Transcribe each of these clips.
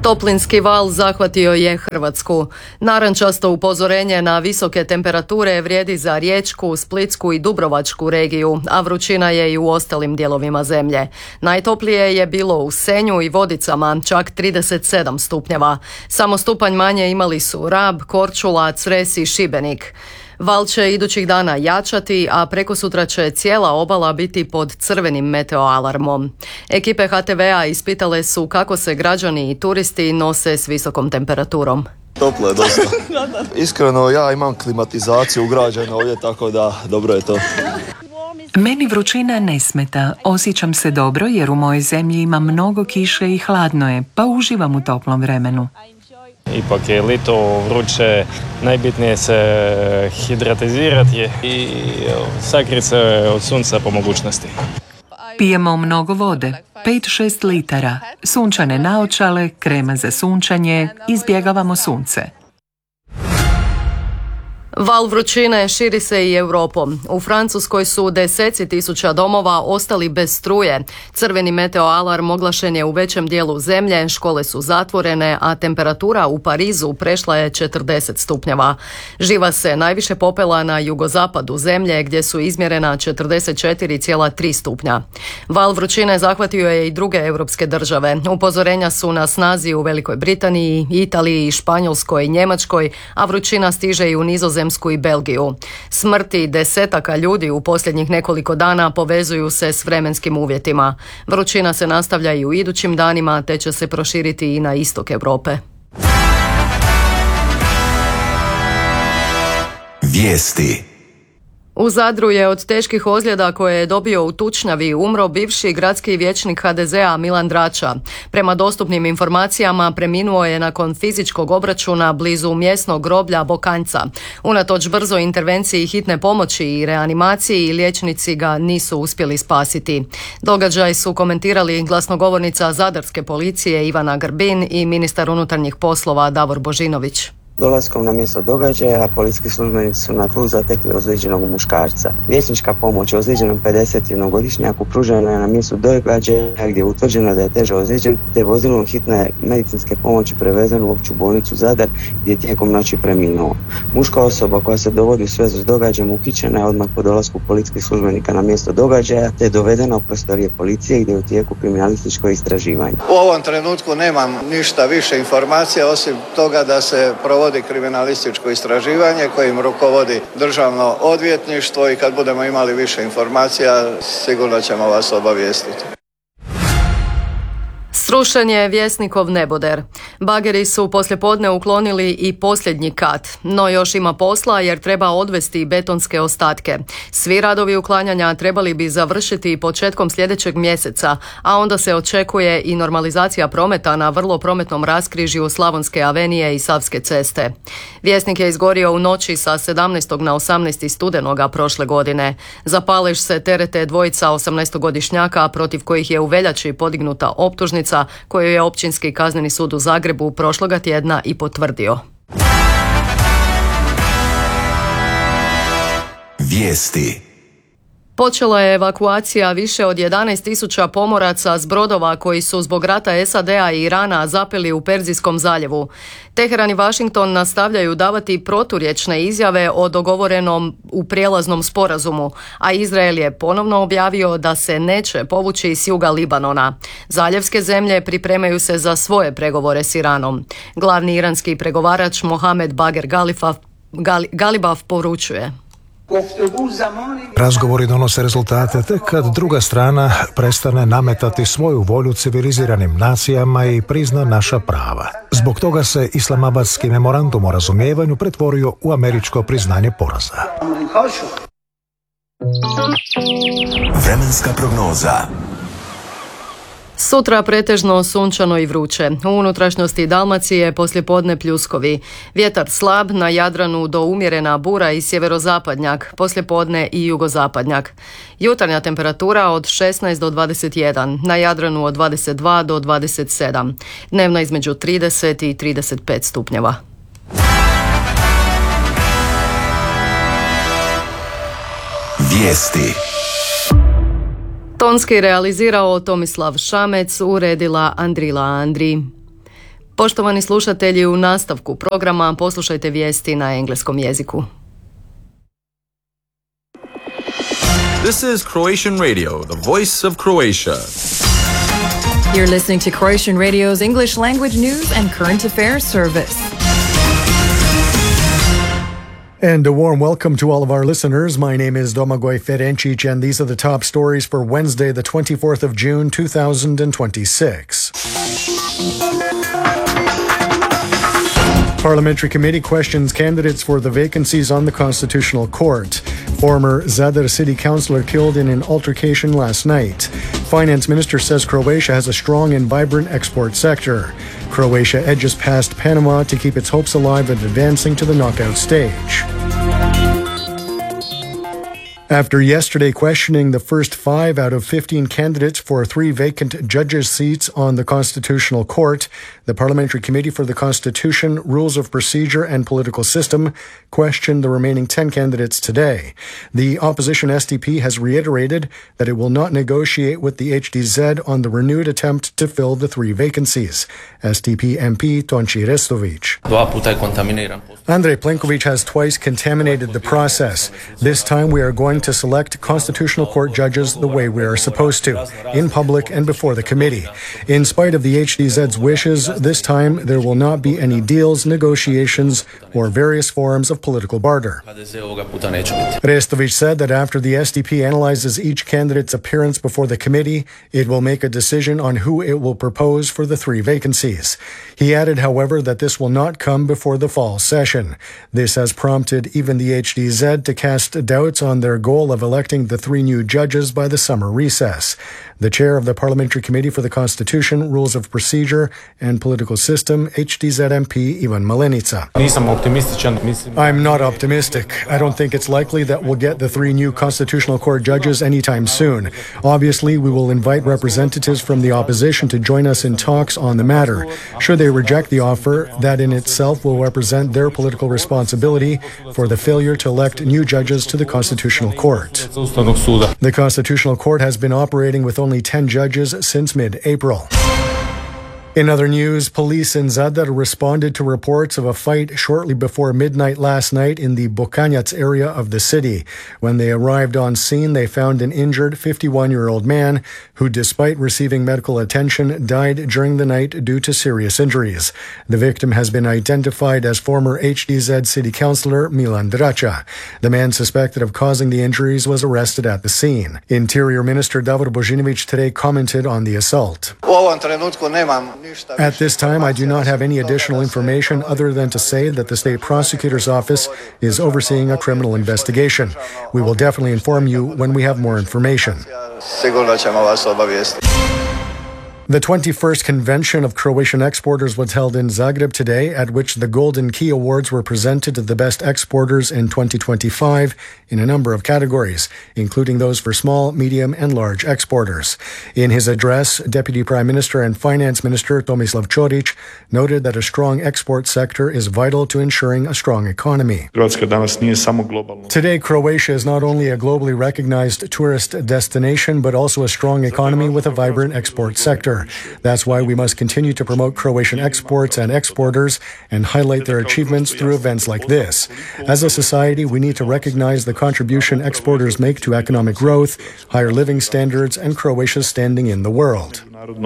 Toplinski val zahvatio je Hrvatsku. Narančasto upozorenje na visoke temperature vrijedi za Riječku, Splitsku i Dubrovačku regiju, a vrućina je i u ostalim dijelovima zemlje. Najtoplije je bilo u Senju i Vodicama, čak 37 stupnjeva. Samo stupanj manje imali su Rab, Korčula, Cres i Šibenik. Val će idućih dana jačati, a prekosutra će cijela obala biti pod crvenim meteoalarmom. Ekipe HTV-a ispitale su kako se građani i turisti nose s visokom temperaturom. Toplo je dosta. Iskreno, ja imam klimatizaciju ugrađenu ovdje, tako da dobro je to. Meni vrućina ne smeta. Osjećam se dobro jer u mojoj zemlji ima mnogo kiše i hladno je, pa uživam u toplom vremenu. Ipak je lito vruće, najbitnije se hidratizirati i sakriti se od sunca po mogućnosti. Pijemo mnogo vode, 5-6 litara, sunčane naočale, krema za sunčanje, izbjegavamo sunce. Val vrućine širi se i Europom. U Francuskoj su deseci tisuća domova ostali bez struje. Crveni meteoalarm oglašen je u većem dijelu zemlje, škole su zatvorene, a temperatura u Parizu prešla je 40 stupnjeva. Živa se najviše popela na jugozapadu zemlje, gdje su izmjerena 44,3 stupnja. Val vrućine zahvatio je i druge europske države. Upozorenja su na snazi u Velikoj Britaniji, Italiji, Španjolskoj i Njemačkoj, a vrućina stiže i u Nizozemsku i Belgiju. Smrti desetaka ljudi u posljednjih nekoliko dana povezuju se s vremenskim uvjetima. Vrućina se nastavlja i u idućim danima, te će se proširiti i na istok Europe. Vijesti. U Zadru je od teških ozljeda koje je dobio u tučnjavi umro bivši gradski vijećnik HDZ-a Milan Drača. Prema dostupnim informacijama preminuo je nakon fizičkog obračuna blizu mjesnog groblja Bokanjca. Unatoč brzoj intervenciji hitne pomoći i reanimaciji, liječnici ga nisu uspjeli spasiti. Događaj su komentirali glasnogovornica zadarske policije Ivana Grbin i ministar unutarnjih poslova Davor Božinović. Dolaskom na mjesto događaja, policijski službenici su na tlu zatekli ozlijeđenog muškarca. Liječnička pomoć ozlijeđenom 51-godišnjaku pružena je na mjestu događaja gdje je utvrđeno da je teže ozlijeđen, te vozilom hitne medicinske pomoći prevezen u opću bolnicu Zadar gdje je tijekom noći preminuo. Muška osoba koja se dovodi u svezu s događajem uhićena je odmah po dolasku policijskih službenika na mjesto događaja, te je dovedena u prostorije policije gdje je u tijeku kriminalističko istraživanje. U ovom trenutku nemam ništa više informacija osim toga da se provodi kriminalističko istraživanje kojim rukovodi Državno odvjetništvo i kad budemo imali više informacija sigurno ćemo vas obavijestiti. Srušen je Vjesnikov neboder. Bageri su poslijepodne uklonili i posljednji kat, no još ima posla jer treba odvesti betonske ostatke. Svi radovi uklanjanja trebali bi završiti početkom sljedećeg mjeseca, a onda se očekuje i normalizacija prometa na vrlo prometnom raskrižju Slavonske avenije i Savske ceste. Vjesnik je izgorio u noći sa 17. na 18. studenoga prošle godine. Za palež se terete dvojica 18-godišnjaka protiv kojih je u veljači podignuta optužnica koju je Općinski kazneni sud u Zagrebu prošloga tjedna i potvrdio. Vijesti. Počela je evakuacija više od 11.000 pomoraca s brodova koji su zbog rata SAD-a i Irana zapeli u Perzijskom zaljevu. Teheran i Washington nastavljaju davati proturječne izjave o dogovorenom u prijelaznom sporazumu, a Izrael je ponovno objavio da se neće povući s juga Libanona. Zaljevske zemlje pripremaju se za svoje pregovore s Iranom. Glavni iranski pregovarač Mohamed Bager Galibaf poručuje: Razgovori donose rezultate tek kad druga strana prestane nametati svoju volju civiliziranim nacijama i prizna naša prava. Zbog toga se Islamabadski memorandum o razumijevanju pretvorio u američko priznanje poraza. Vremenska prognoza. Sutra pretežno sunčano i vruće. U unutrašnjosti Dalmacije poslijepodne pljuskovi. Vjetar slab, na Jadranu do umjerena bura i sjeverozapadnjak, poslijepodne i jugozapadnjak. Jutarnja temperatura od 16 do 21, na Jadranu od 22 do 27. Dnevna između 30 i 35 stupnjeva. Vijesti. Tonski realizirao Tomislav Šamec, uredila Andrila Andri. Poštovani slušatelji, u nastavku programa poslušajte vijesti na engleskom jeziku. This is Croatian Radio, the voice of Croatia. You're listening to Croatian Radio's English language news and current affairs service. And a warm welcome to all of our listeners. My name is Domagoj Ferencic, and these are the top stories for Wednesday, the 24th of June, 2026. Parliamentary committee questions candidates for the vacancies on the Constitutional Court. Former Zadar city councillor killed in an altercation last night. Finance minister says Croatia has a strong and vibrant export sector. Croatia edges past Panama to keep its hopes alive of advancing to the knockout stage. After yesterday questioning the first 5 out of 15 candidates for 3 vacant judges' seats on the Constitutional Court, the Parliamentary Committee for the Constitution, Rules of Procedure and Political System questioned the remaining 10 candidates today. The opposition SDP has reiterated that it will not negotiate with the HDZ on the renewed attempt to fill the 3 vacancies. SDP MP Tonči Restović. Andrej Plenković has twice contaminated the process. This time we are going to select Constitutional Court judges the way we are supposed to, in public and before the committee. In spite of the HDZ's wishes, this time there will not be any deals, negotiations, or various forms of political barter. Restović said that after the SDP analyzes each candidate's appearance before the committee, it will make a decision on who it will propose for the 3 vacancies. He added, however, that this will not come before the fall session. This has prompted even the HDZ to cast doubts on their goal of electing the 3 new judges by the summer recess. The chair of the Parliamentary Committee for the Constitution, Rules of Procedure and Political System, HDZ MP Ivan Malenica. I'm not optimistic. I don't think it's likely that we'll get the 3 new Constitutional Court judges anytime soon. Obviously, we will invite representatives from the opposition to join us in talks on the matter. Should they reject the offer, that in itself will represent their political responsibility for the failure to elect new judges to the Constitutional Court. The Constitutional Court has been operating with only 10 judges since mid-April. In other news, police in Zadar responded to reports of a fight shortly before midnight last night in the Bokanac area of the city. When they arrived on scene, they found an injured 51-year-old man who, despite receiving medical attention, died during the night due to serious injuries. The victim has been identified as former HDZ city councillor Milan Drača. The man suspected of causing the injuries was arrested at the scene. Interior Minister Davor Božinović today commented on the assault. At this time, I do not have any additional information other than to say that the State Prosecutor's Office is overseeing a criminal investigation. We will definitely inform you when we have more information. The 21st Convention of Croatian Exporters was held in Zagreb today, at which the Golden Key Awards were presented to the best exporters in 2025 in a number of categories, including those for small, medium, and large exporters. In his address, Deputy Prime Minister and Finance Minister Tomislav Ćorić noted that a strong export sector is vital to ensuring a strong economy. Today, Croatia is not only a globally recognized tourist destination, but also a strong economy with a vibrant export sector. That's why we must continue to promote Croatian exports and exporters and highlight their achievements through events like this. As a society, we need to recognize the contribution exporters make to economic growth, higher living standards, and Croatia's standing in the world.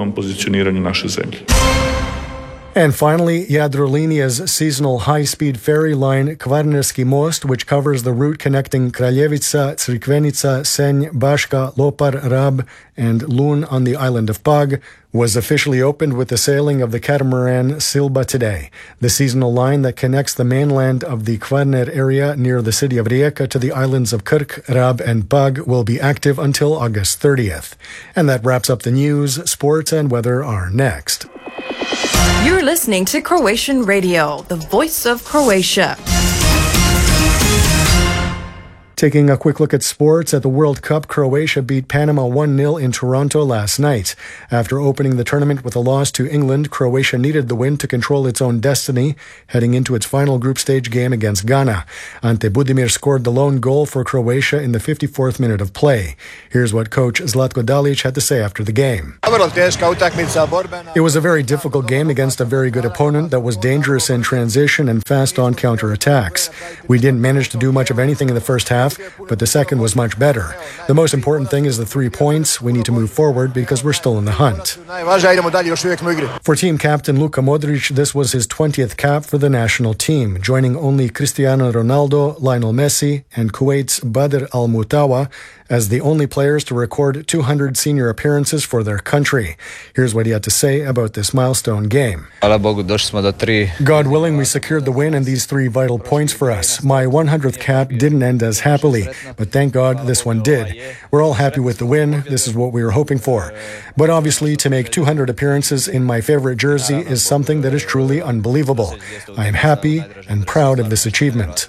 And finally, Jadrolinia's seasonal high-speed ferry line Kvarnerski Most, which covers the route connecting Kraljevica, Crikvenica, Senj, Baška, Lopar, Rab, and Lun on the island of Pag, was officially opened with the sailing of the catamaran Silba today. The seasonal line that connects the mainland of the Kvarner area near the city of Rijeka to the islands of Krk, Rab, and Pag will be active until August 30th. And that wraps up the news. Sports and weather are next. You're listening to Croatian Radio, the voice of Croatia. Taking a quick look at sports, at the World Cup, Croatia beat Panama 1-0 in Toronto last night. After opening the tournament with a loss to England, Croatia needed the win to control its own destiny, heading into its final group stage game against Ghana. Ante Budimir scored the lone goal for Croatia in the 54th minute of play. Here's what coach Zlatko Dalic had to say after the game. It was a very difficult game against a very good opponent that was dangerous in transition and fast on counter-attacks. We didn't manage to do much of anything in the first half, but the second was much better. The most important thing is the 3 points. We need to move forward because we're still in the hunt. For team captain Luka Modric, this was his 20th cap for the national team, joining only Cristiano Ronaldo, Lionel Messi, and Kuwait's Badr Al Mutawa as the only players to record 200 senior appearances for their country. Here's what he had to say about this milestone game. God willing, we secured the win and these 3 vital points for us. My 100th cap didn't end as happily, but thank God this one did. We're all happy with the win. This is what we were hoping for. But obviously, to make 200 appearances in my favorite jersey is something that is truly unbelievable. I am happy and proud of this achievement.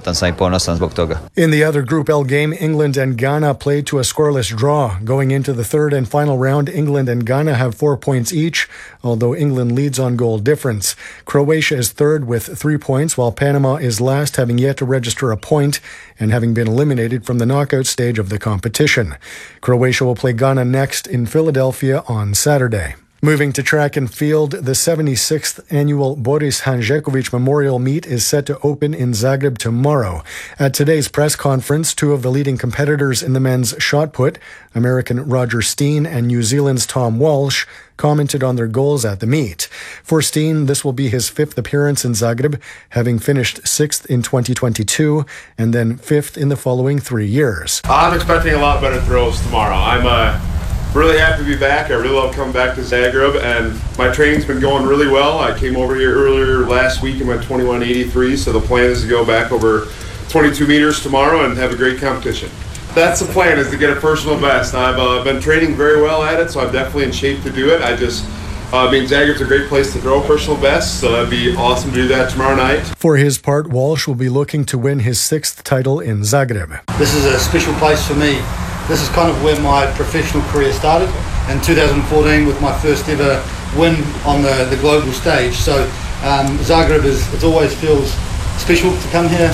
In the other Group L game, England and Ghana played to a scoreless draw. Going into the third and final round, England and Ghana have 4 points each, although England leads on goal difference. Croatia is third with 3 points, while Panama is last, having yet to register a point and having been eliminated from the knockout stage of the competition. Croatia will play Ghana next in Philadelphia on Saturday. Moving to track and field, the 76th annual Boris Hanžeković Memorial Meet is set to open in Zagreb tomorrow. At today's press conference, 2 of the leading competitors in the men's shot put, American Roger Steen and New Zealand's Tom Walsh, commented on their goals at the meet. For Steen, this will be his 5th appearance in Zagreb, having finished 6th in 2022 and then 5th in the following 3 years. I'm expecting a lot better throws tomorrow. I'm really happy to be back. I really love coming back to Zagreb, and my training's been going really well. I came over here earlier last week and went 21.83, so the plan is to go back over 22 meters tomorrow and have a great competition. That's the plan, is to get a personal best. I've been training very well at it, so I'm definitely in shape to do it. Zagreb's a great place to throw personal best, so that'd be awesome to do that tomorrow night. For his part, Walsh will be looking to win his 6th title in Zagreb. This is a special place for me. This is kind of where my professional career started in 2014 with my first ever win on the global stage. So Zagreb it always feels special to come here.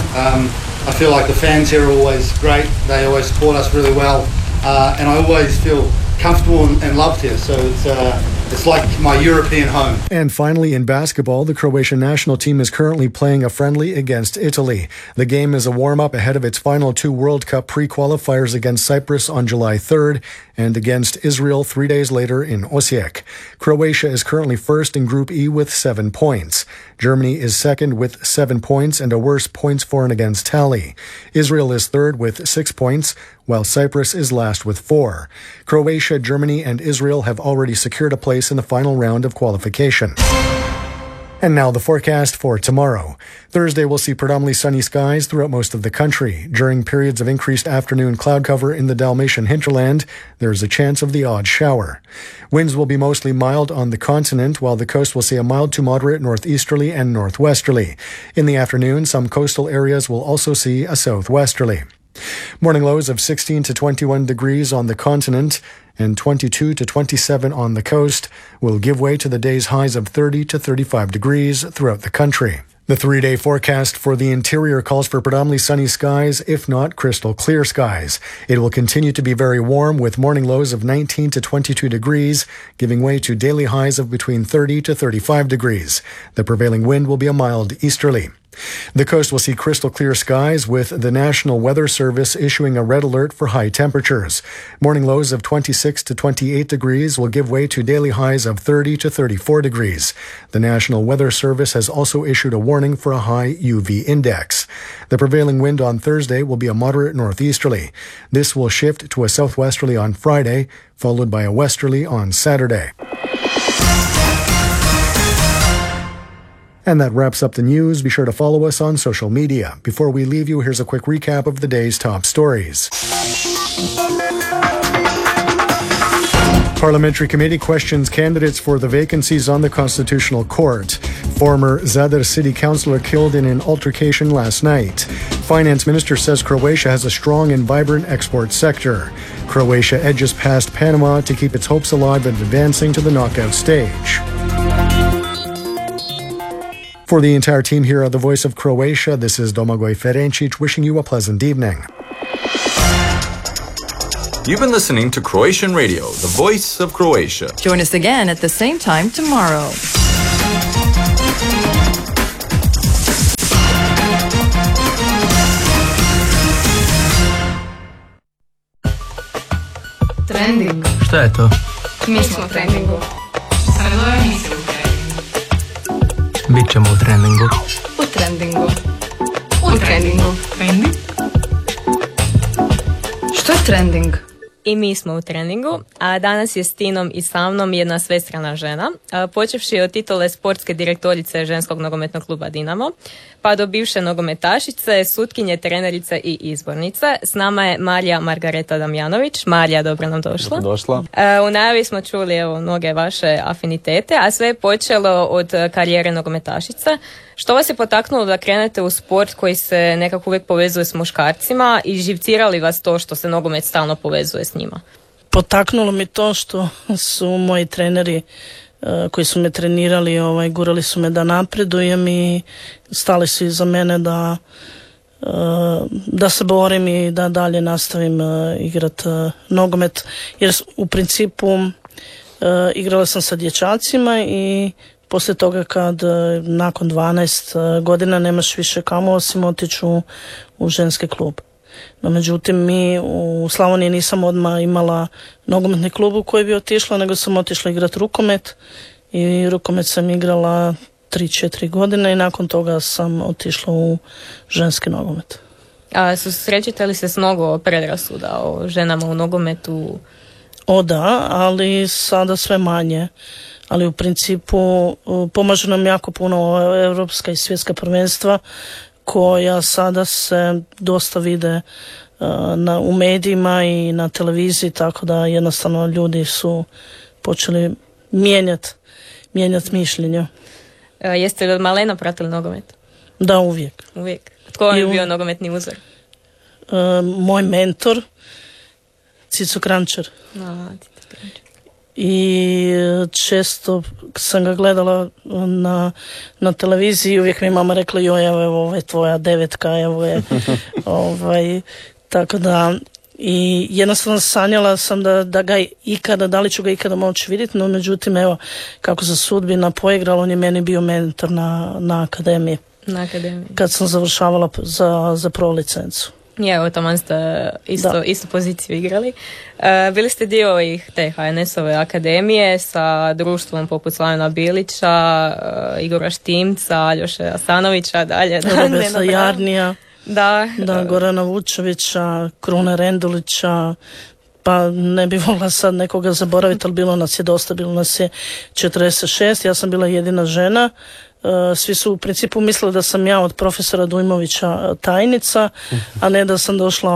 I feel like the fans here are always great. They always support us really well. And I always feel comfortable and loved here. So it's like my European home. And finally, in basketball, the Croatian national team is currently playing a friendly against Italy. The game is a warm-up ahead of its final 2 World Cup pre-qualifiers against Cyprus on July 3rd and against Israel 3 days later in Osijek. Croatia is currently first in Group E with 7 points. Germany is second with 7 points and a worse points for and against tally. Israel is third with 6 points, while Cyprus is last with 4. Croatia, Germany, and Israel have already secured a place in the final round of qualification. And now the forecast for tomorrow. Thursday will see predominantly sunny skies throughout most of the country. During periods of increased afternoon cloud cover in the Dalmatian hinterland, there is a chance of the odd shower. Winds will be mostly mild on the continent, while the coast will see a mild to moderate northeasterly and northwesterly. In the afternoon, some coastal areas will also see a southwesterly. Morning lows of 16 to 21 degrees on the continent and 22 to 27 on the coast will give way to the day's highs of 30 to 35 degrees throughout the country. The 3-day forecast for the interior calls for predominantly sunny skies, if not crystal clear skies. It will continue to be very warm with morning lows of 19 to 22 degrees, giving way to daily highs of between 30 to 35 degrees. The prevailing wind will be a mild easterly. The coast will see crystal clear skies with the National Weather Service issuing a red alert for high temperatures. Morning lows of 26 to 28 degrees will give way to daily highs of 30 to 34 degrees. The National Weather Service has also issued a warning for a high UV index. The prevailing wind on Thursday will be a moderate northeasterly. This will shift to a southwesterly on Friday, followed by a westerly on Saturday. And that wraps up the news. Be sure to follow us on social media. Before we leave you, here's a quick recap of the day's top stories. Parliamentary committee questions candidates for the vacancies on the Constitutional Court. Former Zadar city councillor killed in an altercation last night. finance minister says Croatia has a strong and vibrant export sector. Croatia edges past Panama to keep its hopes alive of advancing to the knockout stage. For the entire team here at The Voice of Croatia, this is Domagoj Ferencic wishing you a pleasant evening. You've been listening to Croatian Radio, the voice of Croatia. Join us again at the same time tomorrow. Trending. Šta je to? Mi smo u trendingu. Savjedovaj mi se u trendingu. Bićemo u trendingu. U trendingu. U trendingu. Trending? Što je trending? I mi smo u treningu, a danas je s Tinom i sa mnom jedna svestrana žena, počevši od titule sportske direktorice ženskog nogometnog kluba Dinamo, pa do bivše nogometašice, sutkinje, trenerice i izbornice. S nama je Marija Margareta Damjanović. Marija, dobro nam došla. Došla. U najavi smo čuli mnoge vaše afinitete, a sve je počelo od karijere nogometašice. Što vas je potaknulo da krenete u sport koji se nekako uvijek povezuje s muškarcima i živcira li vas to što se nogomet stalno povezuje s njima? Potaknulo mi to što su moji treneri koji su me trenirali, gurali su me da napredujem i stali su iza mene da se borim i da dalje nastavim igrat nogomet, jer u principu igrala sam sa dječacima i poslije toga kad nakon 12 godina nemaš više kamo osim otići u ženski klub. No međutim, mi u Slavoniji nisam odmah imala nogometni klub u koji bi otišla, nego sam otišla igrati rukomet i rukomet sam igrala 3-4 godine i nakon toga sam otišla u ženski nogomet. A susrećete li se s mnogo predrasuda o ženama u nogometu? O da, ali sada sve manje. Ali u principu pomažu nam jako puno europska i svjetska prvenstva koja sada se dosta vide u medijima i na televiziji, tako da jednostavno ljudi su počeli mijenjati mišljenja. Jeste li od malena pratili nogomet? Da, uvijek. Uvijek. Tko je bio nogometni uzor? Moj mentor, Cico Kranjčar. I često sam ga gledala na televiziji i uvijek mi mama rekla joj, evo ovo je tvoja devetka, evo je tako da i jednostavno sanjala sam da ga ikada, da li ću ga ikada moći vidjeti, no međutim evo kako se sudbina poigrala, on je meni bio mentor na akademiji. Na akademiji. Kad sam završavala za pro licencu. Je, taman ste istu poziciju igrali. Bili ste dio te HNS-ove akademije sa društvom poput Slavena Bilića, Igora Štimca, Aljoše Asanovića, dalje. Roberta Jarnija, da, Gorana Vučevića, Krune Rendulića, pa ne bi volila sad nekoga zaboraviti, ali bilo nas je dosta, bilo nas je 46, ja sam bila jedina žena. Svi su u principu mislili da sam ja od profesora Dujmovića tajnica, a ne da sam došla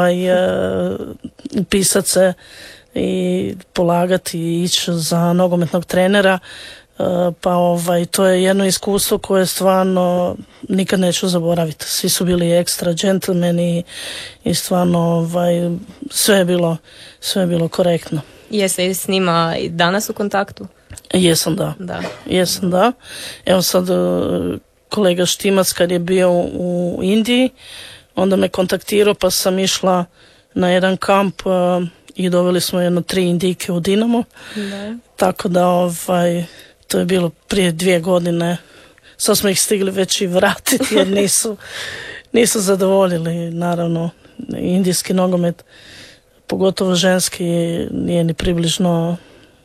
upisat se i polagati i ići za nogometnog trenera, pa to je jedno iskustvo koje stvarno nikad neću zaboraviti. Svi su bili ekstra džentlmeni i stvarno sve je bilo korektno. Jeste s njima i danas u kontaktu? Jesam, da. Evo sad kolega Štimac kad je bio u Indiji, onda me kontaktirao pa sam išla na jedan kamp i doveli smo 3 Indijke u Dinamo. Da. Tako da to je bilo prije 2 godine. Sad smo ih stigli već i vratiti jer nisu zadovoljili, naravno, indijski nogomet, pogotovo ženski, nije ni približno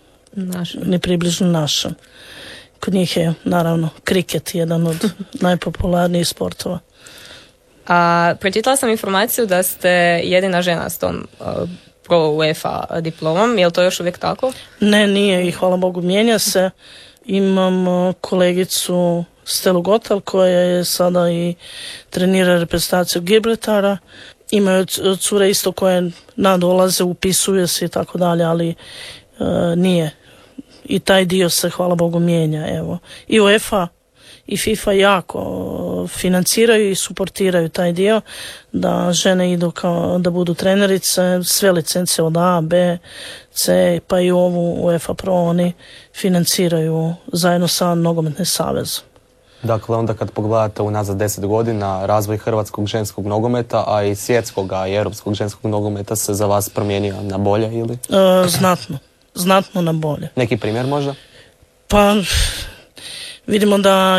našem. Kod njih je naravno kriket jedan od najpopularnijih sportova. A pročitala sam informaciju da ste jedina žena s tom pro UEFA diplomom, je li to još uvijek tako? Ne, nije i hvala Bogu mijenja se. Imam kolegicu Stelu Gotal koja je sada i trenira reprezentaciju Gibraltara. Imaju cure isto koje nadolaze, upisuje se i tako dalje, ali nije. I taj dio se, hvala Bogu, mijenja. Evo. I UEFA i FIFA jako financiraju i suportiraju taj dio da žene idu kao da budu trenerice, sve licence od A, B, C, pa i ovu UEFA Pro oni financiraju zajedno sa Nogometnim savezom. Dakle, onda kad pogledate unazad 10 godina, razvoj hrvatskog ženskog nogometa, a i svjetskog i europskog ženskog nogometa se za vas promijenio na bolje ili? Znatno na bolje. Neki primjer možda? Pa vidimo da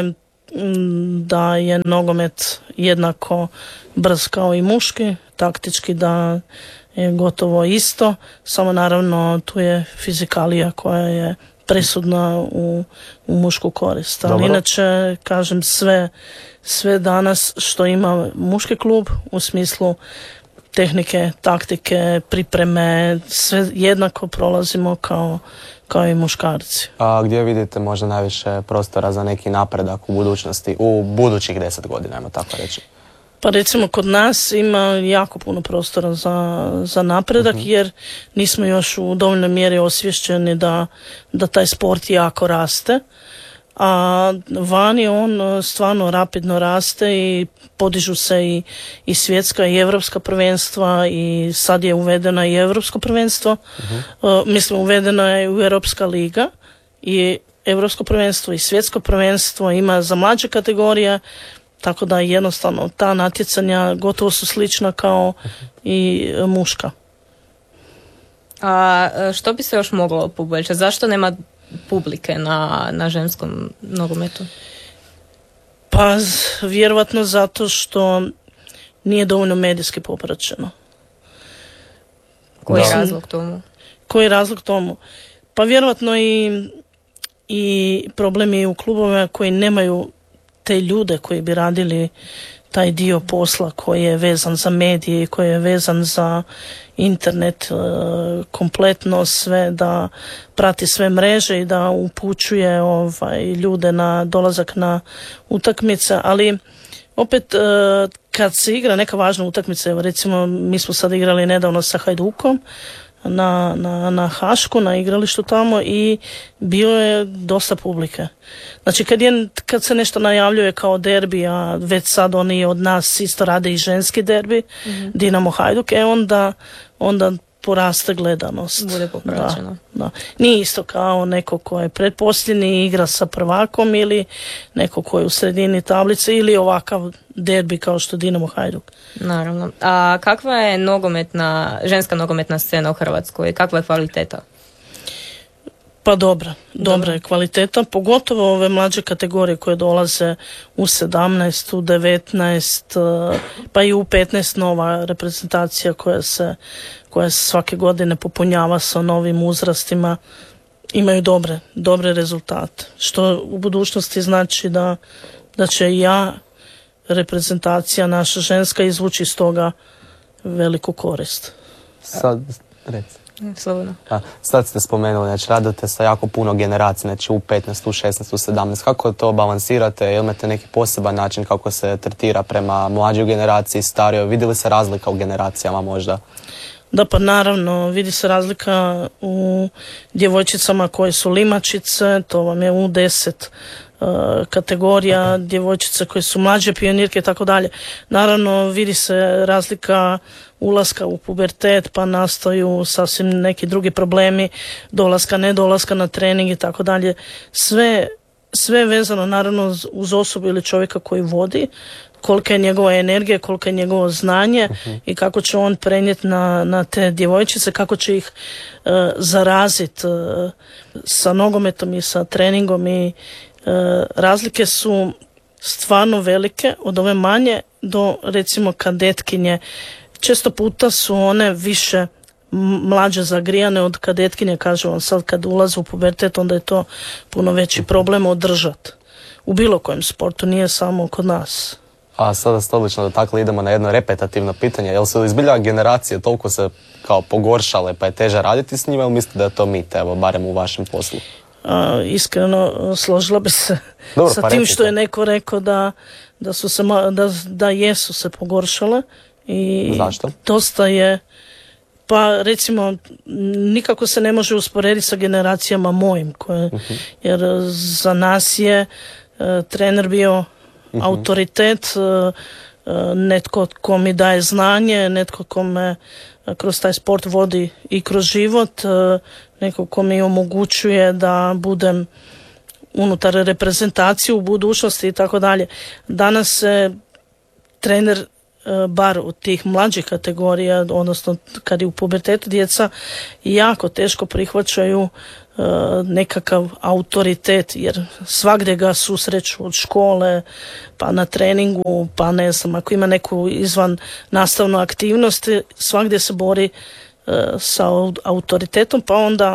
je nogomet jednako brz kao i muški, taktički da je gotovo isto, samo naravno tu je fizikalija koja je presudna u mušku korist. Ali inače, kažem, sve danas što ima muški klub u smislu tehnike, taktike, pripreme, sve jednako prolazimo kao i muškarci. A gdje vidite možda najviše prostora za neki napredak u budućnosti, u budućih 10 godina, ajmo tako reći? Pa recimo kod nas ima jako puno prostora za napredak, jer nismo još u dovoljnoj mjeri osvješćeni da taj sport jako raste. A vani on stvarno rapidno raste i podižu se i svjetska i europska prvenstva i sad je uvedena i europsko prvenstvo. Mislim, uvedena je u Europska liga i europsko prvenstvo i svjetsko prvenstvo ima za mlađe kategorije, tako da jednostavno ta natjecanja gotovo su slična kao i muška. A što bi se još moglo poboljšati? Zašto nema publike na ženskom nogometu? Pa vjerovatno zato što nije dovoljno medijski popraćeno. Koji je razlog tomu? Koji je razlog tomu? Pa vjerovatno i problemi u klubovima koji nemaju te ljude koji bi radili taj dio posla koji je vezan za medije, koji je vezan za internet, kompletno sve, da prati sve mreže i da upućuje ljude na dolazak na utakmice, ali opet kad se igra neka važna utakmica, evo recimo mi smo sad igrali nedavno sa Hajdukom na Hašku, na igralištu tamo i bilo je dosta publike. Znači kad se nešto najavljuje kao derbi, a već sad oni od nas isto rade i ženski derbi, Dinamo Hajduk, onda poraste gledanost. Bude popraćeno. Da. Nije isto kao neko ko je pretposljednji igra sa prvakom ili neko ko je u sredini tablice ili ovakav derbi kao što Dinamo Hajduk. Naravno. A kakva je ženska nogometna scena u Hrvatskoj? Kakva je kvaliteta? Pa dobra je kvaliteta, pogotovo ove mlađe kategorije koje dolaze u 17, u 19, pa i u 15 nova reprezentacija koja se svake godine popunjava sa novim uzrastima, imaju dobre rezultate. Što u budućnosti znači da će i reprezentacija naša ženska izvući iz toga veliku korist. Sad, reci. Slobodno. Sad ste spomenuli, znači radite sa jako puno generacija, znači u 15, u 16, u 17. Kako to balansirate? Imate neki poseban način kako se tretira prema mlađoj generaciji, starijoj? Vidi li se razlika u generacijama možda? Da, pa naravno, vidi se razlika u djevojčicama koje su limačice, to vam je u 10 kategorija, djevojčice koje su mlađe pionirke i tako dalje. Naravno, vidi se razlika ulaska u pubertet, pa nastaju sasvim neki drugi problemi, dolaska, nedolaska na trening i tako dalje. Sve je vezano naravno uz osobu ili čovjeka koji vodi, kolika je njegova energija, koliko je njegovo znanje i kako će on prenijeti na te djevojčice, kako će ih zaraziti sa nogometom i sa treningom i razlike su stvarno velike od ove manje do recimo kadetkinje. Često puta su one više mlađe zagrijane od kadetkinje, kažu vam sad kad ulaze u pubertet, onda je to puno veći problem održati. U bilo kojem sportu, nije samo kod nas. A sada ste odlično dotakli, idemo na jedno repetativno pitanje. Jel su izbilja generacije toliko se kao pogoršale pa je teže raditi s njima ili mislite da je to mit, evo, barem u vašem poslu? Iskreno složila bi se sa tim što je neko rekao da jesu se pogoršale. I zašto? Dosta je, pa recimo nikako se ne može usporediti sa generacijama mojim jer za nas je trener bio autoritet, netko ko mi daje znanje, netko ko me kroz taj sport vodi i kroz život, netko ko mi omogućuje da budem unutar reprezentacije u budućnosti i tako dalje. Danas se trener, bar od tih mlađih kategorija, odnosno kad je u pubertetu djeca, jako teško prihvaćaju nekakav autoritet, jer svagdje ga susreću od škole pa na treningu, pa ne znam, ako ima neku izvan nastavnu aktivnost, svagdje se bori sa autoritetom, pa onda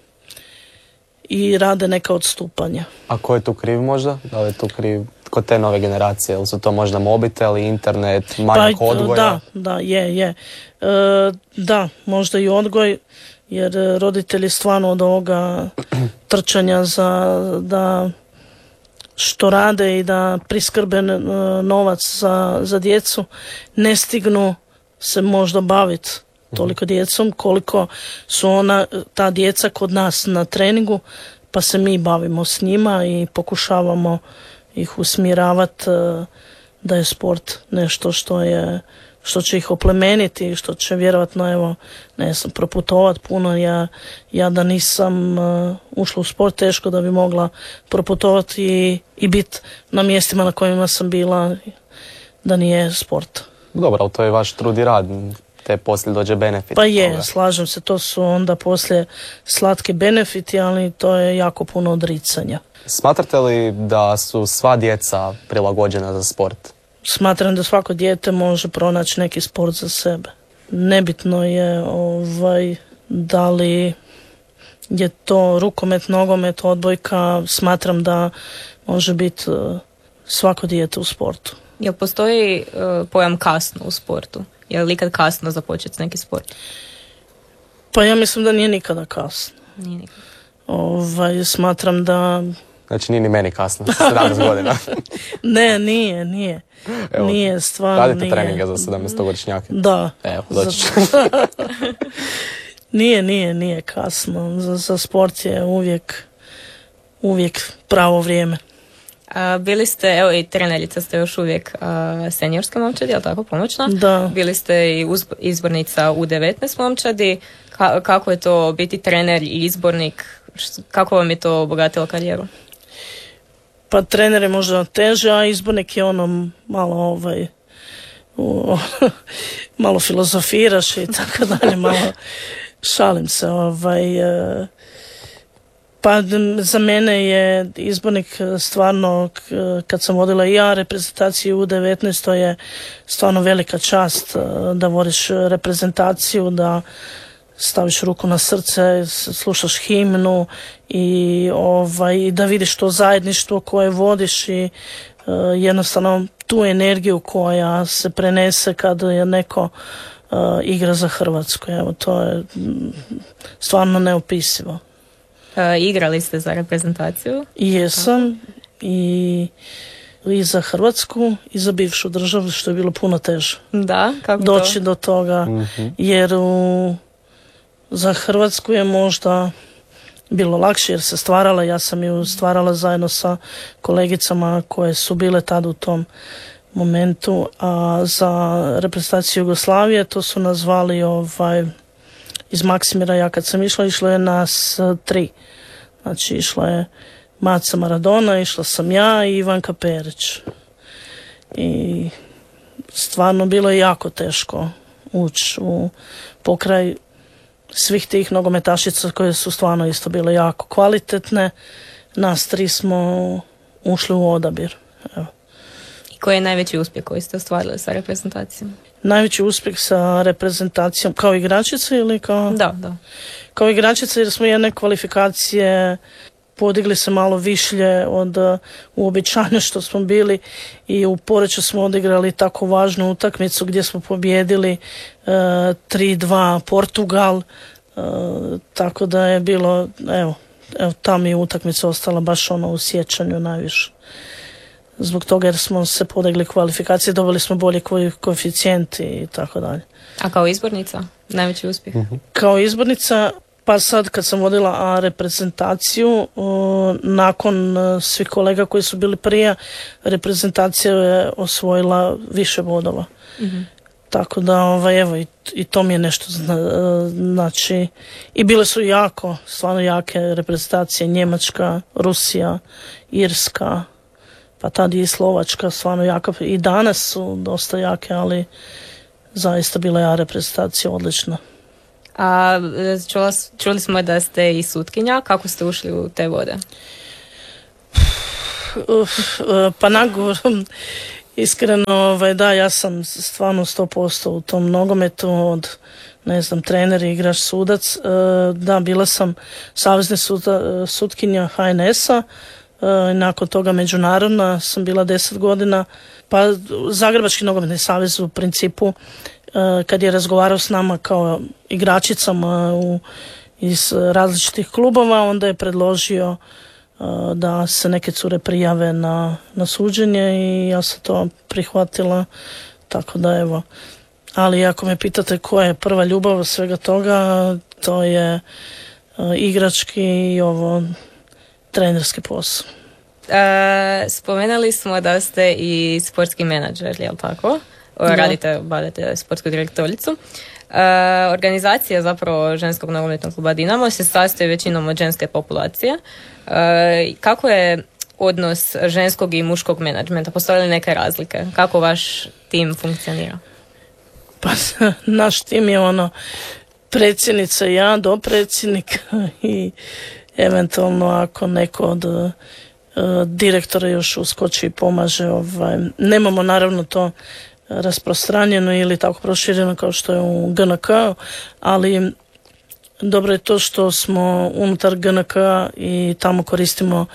i rade neka odstupanja. A ko je tu kriv možda? Da li je tu kriv kod te nove generacije? Ili su to možda mobiteli, internet, manjak odgoja? Da, je. Da, možda i odgoj, jer roditelji stvarno od ovoga trčanja da što rade i da priskrbe novac za djecu, ne stignu se možda baviti toliko djecom koliko su ta djeca kod nas na treningu, pa se mi bavimo s njima i pokušavamo ih usmjeravati da je sport nešto što će ih oplemeniti i što će vjerojatno, proputovati puno. Ja da nisam ušla u sport, teško da bi mogla proputovati i biti na mjestima na kojima sam bila da nije sport. Dobro, ali to je vaš trud i rad, te poslije dođe benefit. Pa je, slažem se, to su onda poslije slatke benefiti, ali to je jako puno odricanja. Smatrate li da su sva djeca prilagođena za sport? Smatram da svako dijete može pronaći neki sport za sebe. Nebitno je da li je to rukomet, nogomet, odbojka, smatram da može biti svako dijete u sportu. Jel postoji pojam kasno u sportu? Je li ikad kasno započeti neki sport? Pa ja mislim da nije nikada kasno. Nije nikada. Smatram da... Znači nije ni meni kasno, 17 godina. Ne, nije. Evo, nije, stvarno radite nije. Treninge za 17-godišnjake? Da. Evo, doći ću. Nije kasno. Za sport je uvijek pravo vrijeme. Bili ste, evo i trenerica ste još uvijek seniorska momčadi, je li tako, pomoćna? Da. Bili ste i izbornica u 19 momčadi. Kako je to biti trener i izbornik? Kako vam je to obogatilo karijeru? Pa trener je možda teže, a izbornik je malo malo filozofiraš i tako dalje, malo šalim se. Pa za mene je izbornik stvarno, kad sam vodila i ja reprezentaciju u 19, to je stvarno velika čast da vodiš reprezentaciju, da staviš ruku na srce, slušaš himnu i da vidiš to zajedništvo koje vodiš i jednostavno tu energiju koja se prenese kad je neko igra za Hrvatsku. Evo, to je stvarno neopisivo. Igrali ste za reprezentaciju? Jesam i za Hrvatsku i za bivšu državu, što je bilo puno teže. Da, kako doći do toga, jer za Hrvatsku je možda bilo lakše jer se stvarala, ja sam ju stvarala zajedno sa kolegicama koje su bile tad u tom momentu, a za reprezentaciju Jugoslavije to su nazvali iz Maksimira, ja kad sam išlo je nas 3. Znači išla je Maca Maradona, išla sam ja i Ivanka Perić. I stvarno bilo je jako teško ući u pokraj svih tih nogometašica koje su stvarno isto bile jako kvalitetne. Nas 3 smo ušli u odabir. Evo. I koji je najveći uspjeh koji ste ostvarili sa reprezentacijom? Najveći uspjeh sa reprezentacijom kao igračica ili kao... Da. Kao igračica, jer smo jedne kvalifikacije podigli se malo višlje od uobičajeno što smo bili i u Poreču smo odigrali tako važnu utakmicu gdje smo pobjedili 3-2 Portugal, tako da je bilo, evo ta mi je utakmica ostala baš u sjećanju najviše. Zbog toga jer smo se podigli kvalifikacije, dobili smo bolje koeficijenti i tako dalje. A kao izbornica? Najveći uspjeh? Kao izbornica Pa sad kad sam vodila reprezentaciju, nakon svih kolega koji su bili prije, reprezentacija je osvojila više bodova. Mm-hmm. Tako da, evo, i to mi je nešto znači. I bile su stvarno jake reprezentacije, Njemačka, Rusija, Irska, pa tad i Slovačka, stvarno jaka. I danas su dosta jake, ali zaista bila je reprezentacija odlična. A čuli smo da ste i sutkinja, kako ste ušli u te vode? Pa nagovorom, iskreno, da, ja sam stvarno 100% u tom nogometu, od, trener, igrač, sudac. Da, bila sam savezna sutkinja HNS-a, nakon toga međunarodna sam bila 10 godina, pa Zagrebački nogometni savez u principu, kad je razgovarao s nama kao igračicama iz različitih klubova, onda je predložio da se neke cure prijave na suđenje i ja sam to prihvatila, tako da evo. Ali ako me pitate koja je prva ljubav svega toga, to je igrački i trenerski posao. Spomenuli smo da ste i sportski menadžer, je li tako? Bavite sportsku direktoricu. Organizacija zapravo ženskog nogometnog kluba Dinamo se sastoji većinom od ženske populacije. Kako je odnos ženskog i muškog menadžmenta? Postoje li neke razlike? Kako vaš tim funkcionira? Pa naš tim je predsjednica, ja, dopredsjednik i eventualno ako neko od direktora još uskoči i pomaže. Nemamo naravno to rasprostranjeno ili tako prošireno kao što je u GNK, ali dobro je to što smo unutar GNK i tamo koristimo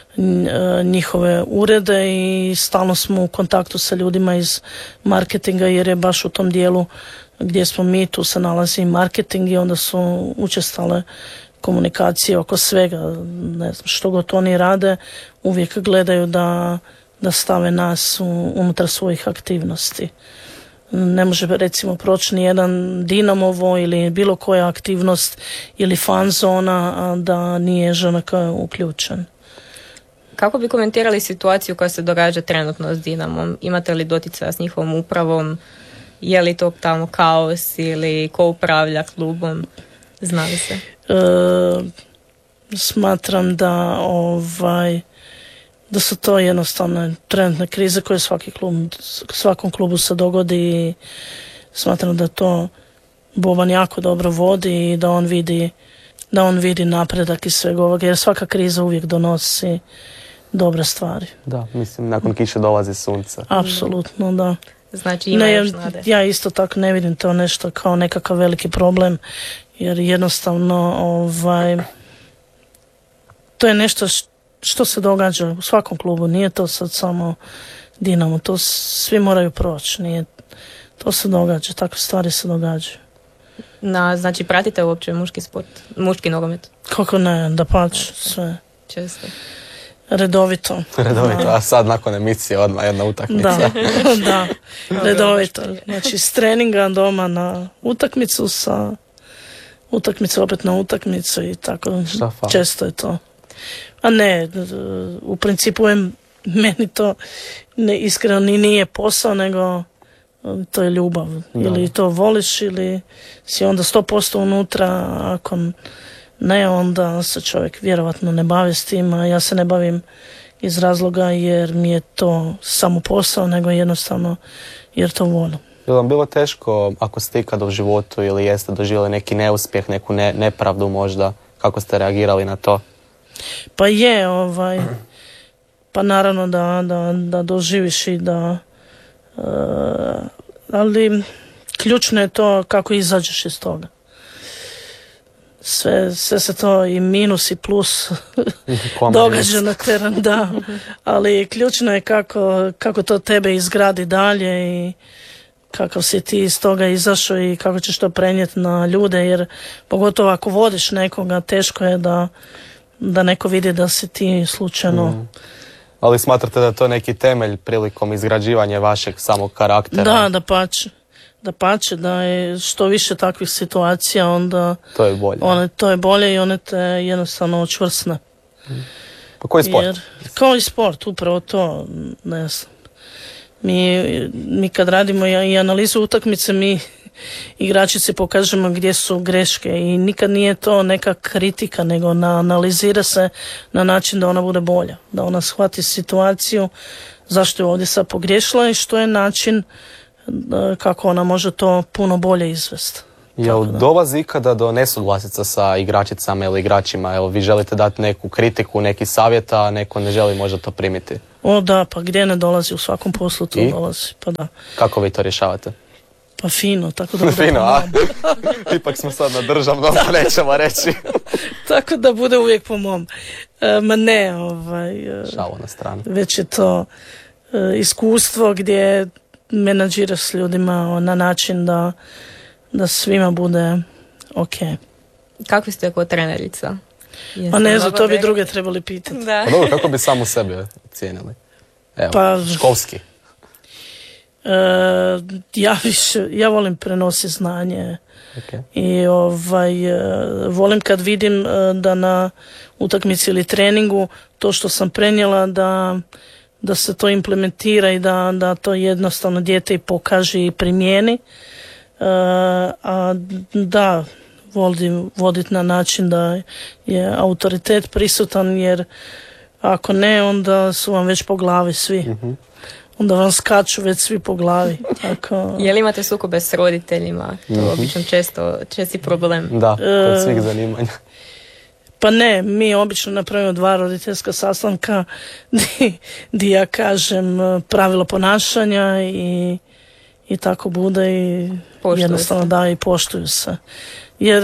njihove urede i stalno smo u kontaktu sa ljudima iz marketinga, jer je baš u tom dijelu gdje smo mi, tu se nalazi marketing i onda su učestale komunikacije oko svega. Ne znam, što god oni rade, uvijek gledaju da stave nas unutar svojih aktivnosti. Ne može recimo proći ni jedan Dinamovo ili bilo koja aktivnost ili fan zona da nije ŽNK uključen. Kako bi komentirali situaciju koja se događa trenutno s Dinamom? Imate li doticaja s njihovom upravom? Je li to tamo kaos ili ko upravlja klubom? Zna li se? Smatram da su to jednostavno trenutne krize koje svakom klubu se dogodi i smatram da to Boban jako dobro vodi i da on vidi napredak i svega ovoga, jer svaka kriza uvijek donosi dobre stvari. Da, mislim, nakon kiše dolazi sunce. Apsolutno, da. Znači ima još nade. Ja isto tako ne vidim to nešto kao nekakav veliki problem, jer jednostavno to je nešto što se događa u svakom klubu, nije to sad samo Dinamo, to svi moraju proći, to se događa, takve stvari se događaju. Znači pratite uopće muški sport, muški nogomet? Kako ne, dapače, sve. Često. Redovito, a sad nakon emisije odmah jedna utakmica. Da, redovito. Znači s treninga doma na utakmicu, sa utakmice opet na utakmicu i tako. Često je to. A ne, u principu je meni to iskreno nije posao, nego to je ljubav. Da. Ili to voliš ili si onda 100% unutra, ako ne, onda se čovjek vjerovatno ne bavi s tim, a ja se ne bavim iz razloga jer mi je to samo posao, nego jednostavno jer to volim. Je li vam bilo teško ako ste ikada u životu ili jeste doživjeli neki neuspjeh, neku nepravdu možda, kako ste reagirali na to? Pa je, pa naravno da doživiš i da, ali ključno je to kako izađeš iz toga. Sve se to i minus i plus događa na teren, da, ali ključno je kako to tebe izgradi dalje i kakav si ti iz toga izašao i kako ćeš to prenijeti na ljude, jer pogotovo ako vodiš nekoga, teško je da neko vidi da si ti slučajno. Ali smatrate da je to neki temelj prilikom izgrađivanja vašeg samog karaktera? Da, Dapače, da je što više takvih situacija, onda to je bolje. To je bolje i one te jednostavno očvrsne. Pa koji sport? Jer, kao i sport, upravo to, ne znam. Mi kad radimo i analizu utakmice, mi igračice pokažemo gdje su greške i nikad nije to neka kritika, nego analizira se na način da ona bude bolja, da ona shvati situaciju, zašto je ovdje sad pogriješila i što je način kako ona može to puno bolje izvesti. Jel dolazi ikada do nesuglasica sa igračicama ili igračima? Jel vi želite dati neku kritiku, neki savjet, a neko ne želi možda to primiti? O da, pa gdje ne dolazi, u svakom poslu to dolazi, pa da. Kako vi to rješavate? Pa fino, tako da bude fino, a? Ipak smo sad na državnom, pa nećemo reći. Tako da bude uvijek po mom. Ma ne, šalo na stranu. Već je to iskustvo gdje menadžiraš s ljudima na način da svima bude ok. Kakvi ste kao trenerica? Pa ne znam, to bi druge trebali pitati. Da. Pa dobro, kako bi samu sebe cijenili? Evo, školski. Ja volim prenositi znanje i volim kad vidim da na utakmici ili treningu to što sam prenijela da se to implementira i da to jednostavno dijete i pokaže i primijeni. A da, volim voditi na način da je autoritet prisutan, jer ako ne, onda su vam već po glavi svi. Onda vam skaču već svi po glavi. Tako... Je li imate sukobe s roditeljima? To je obično česti problem. Da, kod svih zanimanja. Pa ne, mi obično napravimo 2 roditeljska sastanka di ja kažem pravila ponašanja i tako bude i jednostavno da i poštuju se. Jer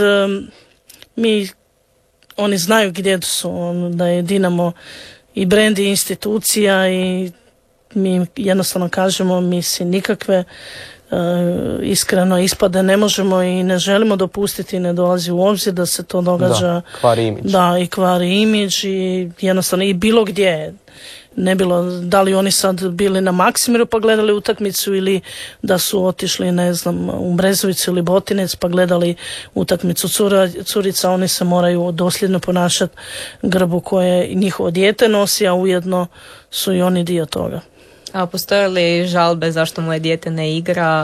oni znaju gdje su, da je Dinamo i brend i institucija i mi jednostavno kažemo mi si nikakve iskreno ispade ne možemo i ne želimo dopustiti, ne dolazi u obzir da se to događa. Da, kvari imidž. Da, i kvari imidž i jednostavno i bilo gdje. Ne bilo, da li oni sad bili na Maksimiru pa gledali utakmicu ili da su otišli, ne znam, u Brezovicu ili Botinec pa gledali utakmicu curica, oni se moraju dosljedno ponašati grbu koje njihovo dijete nosi, a ujedno su i oni dio toga. A postoje li žalbe zašto moje dijete ne igra?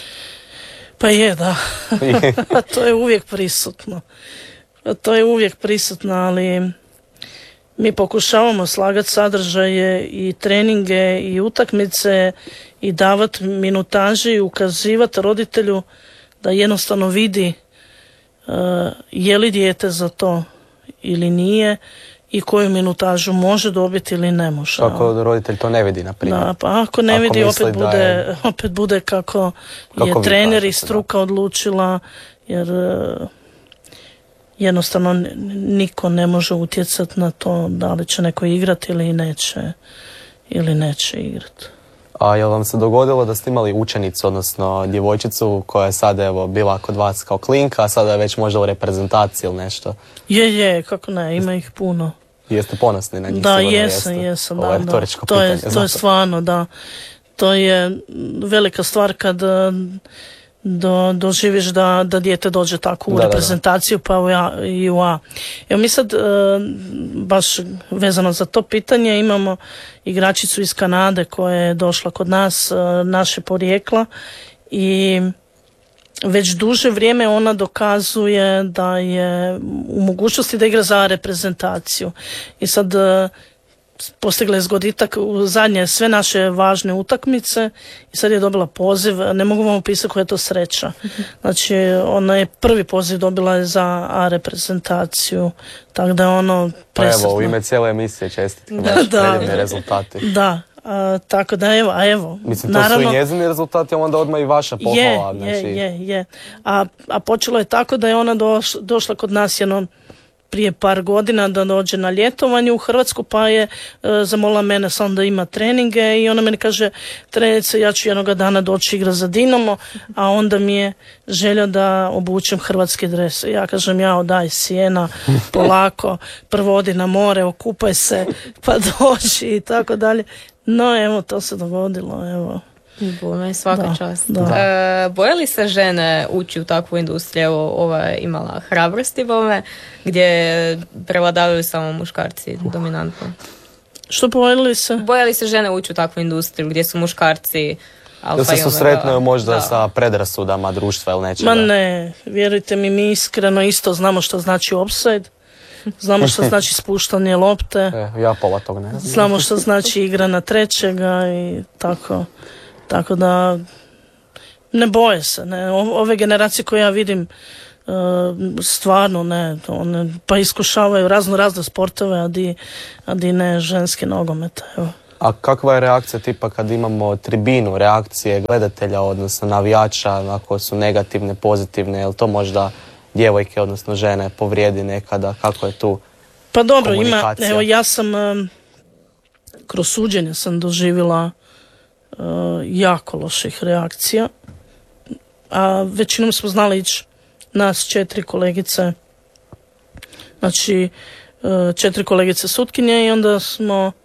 Pa je, da. To je uvijek prisutno. To je uvijek prisutno, ali mi pokušavamo slagati sadržaje i treninge i utakmice i davati minutaže i ukazivati roditelju da jednostavno vidi je li dijete za to ili nije i koju minutažu može dobiti ili ne može. Ako roditelj to ne vidi, na primjer. Da, pa ako ne vidi, opet bude kako je trener i struka odlučila, jer jednostavno niko ne može utjecati na to da li će neko igrati ili neće igrati. A je li vam se dogodilo da ste imali učenicu, odnosno djevojčicu koja je sada evo bila kod vas kao klinka, a sada je već možda u reprezentaciji ili nešto? Je, kako ne, ima ih puno. Jeste ponosni na njih? Da, jesam, Ovo je retoričko pitanje. To je stvarno, da. To je velika stvar kad doživiš da dijete dođe tako u reprezentaciju, pa i u A. Evo mi sad, baš vezano za to pitanje, imamo igračicu iz Kanade koja je došla kod nas, naše porijekla, i već duže vrijeme ona dokazuje da je u mogućnosti da igra za reprezentaciju. I sad postigla je zgoditak u zadnje sve naše važne utakmice i sad je dobila poziv, ne mogu vam opisati koja je to sreća. Znači ona je prvi poziv dobila je za A reprezentaciju, tako da je ono presretno. Pa evo, u ime cijele emisije čestitke, predivni rezultati. Da, tako da evo. Mislim, to naravno, su i njezini rezultati, onda odmah i vaša pohvala. Je. A počelo je tako da je ona došla kod nas prije par godina da dođe na ljetovanje u Hrvatsku, pa je zamolila mene sam da ima treninge i ona meni kaže, trenerice, ja ću jednoga dana doći igra za Dinamo, a onda mi je želja da obučem hrvatski dres. Ja kažem, daj sjena, polako, prvo odi na more, okupaj se, pa dođi i tako dalje. No evo, to se dogodilo, evo. Bome, svaka čast. Da. Boje li se žene ući u takvu industriju? Evo, ova je imala hrabrosti bome, gdje prevladavaju samo muškarci dominantno. Što bojali se? Boje li se žene ući u takvu industriju gdje su muškarci alfa da se i omega? susretnu možda sa predrasudama društva ili nečega? Ma ne, vjerujte mi iskreno isto znamo što znači offside. Znamo što znači spuštanje lopte. Ja pola tog ne znam. Znamo što znači igra na trećega i tako. Tako da ne boje se. Ne. Ove generacije koje ja vidim stvarno ne. One, pa iskušavaju razne sportove, a di ne ženski nogomet. Evo. A kakva je reakcija tipa kad imamo tribinu, reakcije gledatelja, odnosno navijača, ako su negativne, pozitivne, je li to možda djevojke, odnosno žene, povrijedi nekada? Kako je tu pa dobro, komunikacija? Evo ja sam kroz suđenje sam doživjela jako loših reakcija, a većinom smo znali ići nas 4 kolegice, znači 4 kolegice sutkinje i onda smo